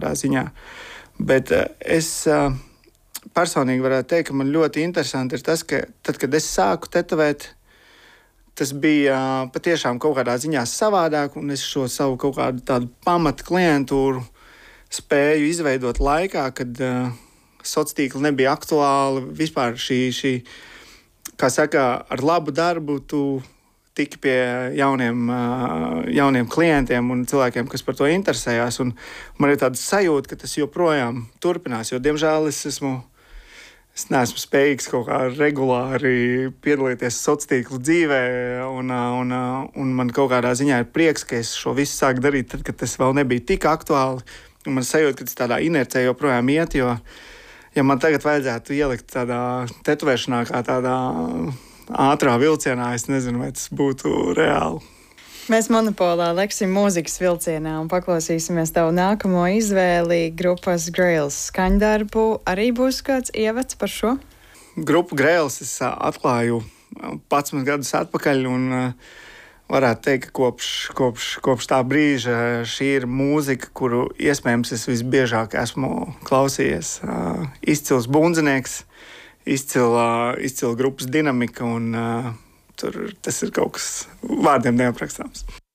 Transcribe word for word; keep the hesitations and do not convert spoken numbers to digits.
kādā ziņā. Bet es personīgi varētu teikt, ka man ļoti interesanti ir tas, ka tad, kad es sāku tetovēt, tas bija patiešām kaut kādā ziņā savādāk, un es šo savu kaut kādu tādu pamatu klientūru spēju izveidot laikā, kad uh, sociālā tīkla nebija aktuāla. Vispār šī, šī, kā saka, ar labu darbu tu tiki pie jauniem, uh, jauniem klientiem un cilvēkiem, kas par to interesējās. Un man ir tāda sajūta, ka tas joprojām turpinās, jo, diemžēl, es esmu, es neesmu spējīgs kaut kā regulāri piedalīties sociālā tīkla dzīvē, un, un, un man kaut kādā ziņā ir prieks, ka es šo visu sāku darīt tad, kad tas vēl nebija tik aktuāli. Un man sajūta, ka tas tādā inercē joprojām iet, jo, ja man tagad vajadzētu ielikt tādā tetovēšanā kā tādā ātrā vilcienā, es nezinu, vai tas būtu reāli. Mēs monopolā leksim mūzikas vilcienā un paklausīsimies tavu nākamo izvēli grupas Grails skaņdarbu. Arī būs kāds ievads par šo? Grupu Grails es atklāju padsmit gadus atpakaļ, un varētu teikt, ka kopš, kopš, kopš tā brīža šī ir mūzika, kuru iespējams es visbiežāk esmu klausījies. Uh, izcils bundzinieks, izcila, izcila grupas dinamika, un uh, tur tas ir kaut kas vārdiem neaprakstāms.